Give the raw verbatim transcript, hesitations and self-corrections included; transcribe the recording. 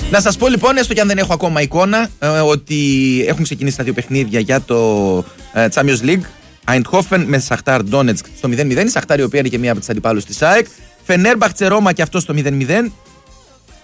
Να σας πω λοιπόν, έστω και αν δεν έχω ακόμα εικόνα, ε, ότι έχουν ξεκινήσει τα δύο παιχνίδια για το ε, Champions League. Eindhoven με Σαχτάρ Ντόνετσκ στο μηδέν μηδέν. Η Σαχτάρ η οποία είναι και μία από τις αντιπάλους της ΑΕΚ. Φενέρμπαχτσε Ρώμα και αυτό στο μηδέν μηδέν.